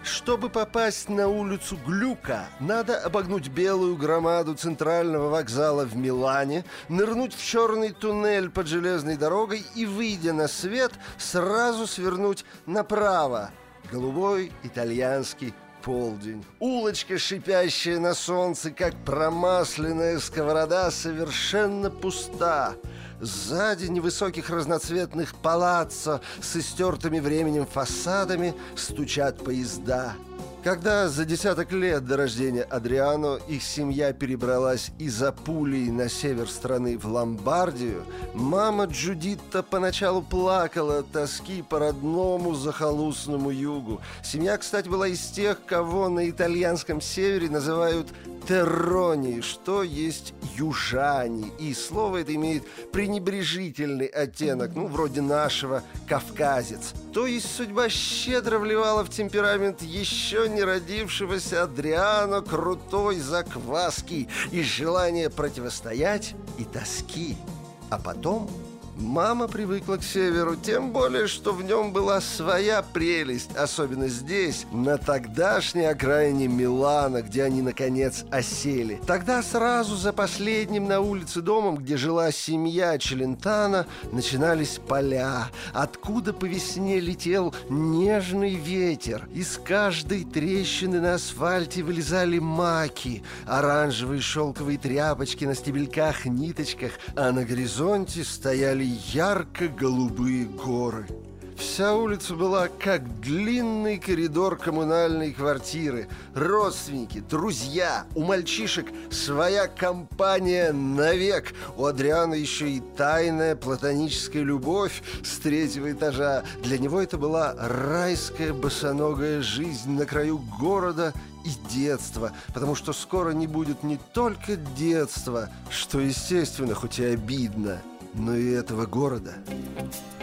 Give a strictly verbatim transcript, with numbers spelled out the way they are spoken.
Чтобы попасть на улицу Глюка, надо обогнуть белую громаду центрального вокзала в Милане, нырнуть в черный туннель под железной дорогой и, выйдя на свет, сразу свернуть направо. Голубой итальянский полдень. Улочка, шипящая на солнце, как промасленная сковорода, совершенно пуста. Сзади невысоких разноцветных палаццо с истертыми временем фасадами стучат поезда. Когда за десяток лет до рождения Адриано их семья перебралась из Апулии на север страны в Ломбардию, мама Джудитта поначалу плакала от тоски по родному захолустному югу. Семья, кстати, была из тех, кого на итальянском севере называют террони, что есть южане. И слово это имеет пренебрежительный оттенок, ну, вроде нашего «кавказец». То есть судьба щедро вливала в темперамент еще не родившегося Адриано крутой закваски и желание противостоять, и тоски. А потом мама привыкла к северу, тем более, что в нем была своя прелесть, особенно здесь, на тогдашней окраине Милана, где они, наконец, осели. Тогда сразу за последним на улице домом, где жила семья Челентано, начинались поля, откуда по весне летел нежный ветер. Из каждой трещины на асфальте вылезали маки, оранжевые шелковые тряпочки на стебельках-ниточках, а на горизонте стояли ярко-голубые горы. Вся улица была как длинный коридор коммунальной квартиры. Родственники, друзья, у мальчишек своя компания навек. У Адриано еще и тайная платоническая любовь с третьего этажа. Для него это была райская босоногая жизнь на краю города и детства, потому что скоро не будет не только детства, что, естественно, хоть и обидно, но и этого города.